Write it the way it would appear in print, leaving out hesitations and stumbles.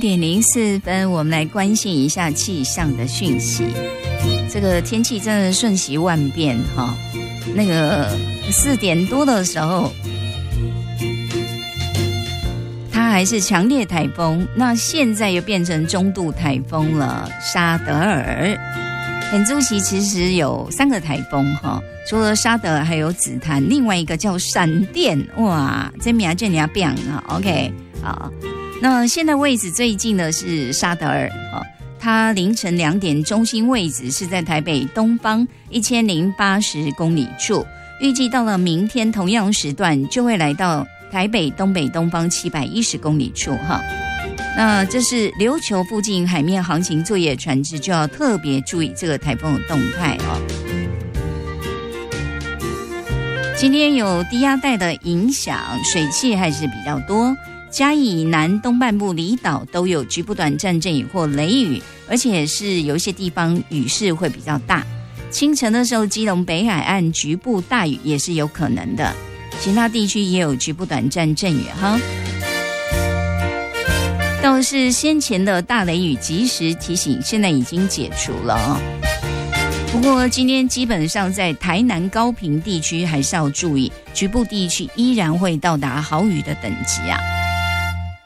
6:04，我们来关心一下气象的讯息。这个天气真的瞬息万变哈。那个4点多的时候，它还是强烈台风，那现在又变成中度台风了，沙德尔。本周期其实有3个台风哈，除了沙德尔还有紫檀，另外一个叫闪电，哇，这名叫人家变啊 ，OK， 好，那现在位置最近的是沙德尔，它凌晨2点中心位置是在台北东方1080公里处，预计到了明天同样时段就会来到台北东北东方710公里处哈。那这是琉球附近海面航行作业船只就要特别注意这个台风的动态哦。今天有低压带的影响，水汽还是比较多，嘉义以南东半部离岛都有局部短暂阵雨或雷雨，而且是有一些地方雨势会比较大。清晨的时候，基隆北海岸局部大雨也是有可能的，其他地区也有局部短暂阵雨哈。倒是先前的大雷雨及时提醒现在已经解除了哦。不过今天基本上在台南高屏地区还是要注意，局部地区依然会到达豪雨的等级啊。